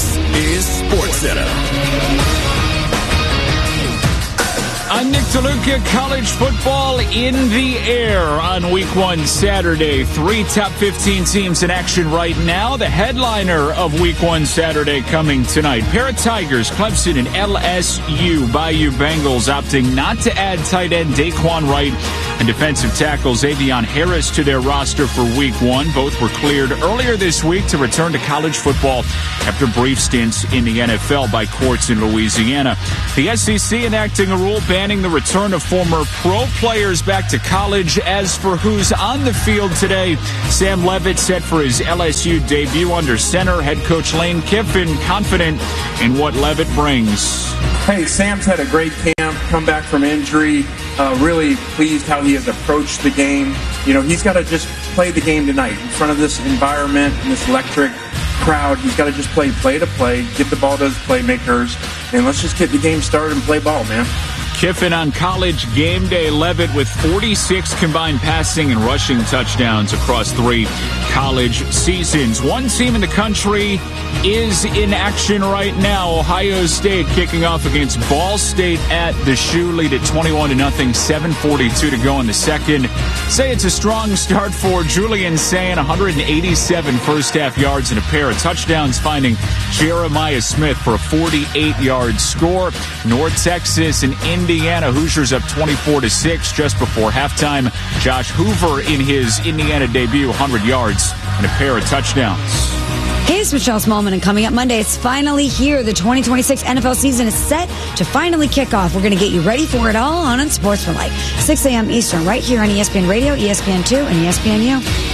This is SportsCenter. I'm Nick DeLuca. College football in the air on Week 1 Saturday. 3 top 15 teams in action right now. The headliner of Week 1 Saturday coming tonight. Pair of Tigers, Clemson and LSU. Bayou Bengals opting not to add tight end Daquan Wright and defensive tackle Xavion Harris to their roster for Week 1. Both were cleared earlier this week to return to college football after brief stints in the NFL by courts in Louisiana. The SEC enacting a rule banning the return of former pro players back to college. As for who's on the field today, Sam Leavitt set for his LSU debut under center. Head coach Lane Kiffin confident in what Leavitt brings. Hey, Sam's had a great camp, come back from injury. Really pleased how he has approached the game. You know, he's got to just play the game tonight in front of this environment and this electric crowd. He's got to just play to play, get the ball to his playmakers, and let's just get the game started and play ball, man. Kiffin on College game day. Leavitt with 46 combined passing and rushing touchdowns across 3 college seasons. One team in the country is in action right now. Ohio State kicking off against Ball State at the Shoe. Lead at 21-0, 7:42 to go in the second. Say it's a strong start for Julian Sayin, 187 first-half yards and a pair of touchdowns, finding Jeremiah Smith for a 48-yard score. North Texas and Indiana, Hoosiers up 24-6 just before halftime. Josh Hoover in his Indiana debut, 100 yards and a pair of touchdowns. Hey, it's Michelle Smallman, and coming up Monday, it's finally here. The 2026 NFL season is set to finally kick off. We're going to get you ready for it all on Sports for Life, 6 a.m. Eastern, right here on ESPN Radio, ESPN2, and ESPNU.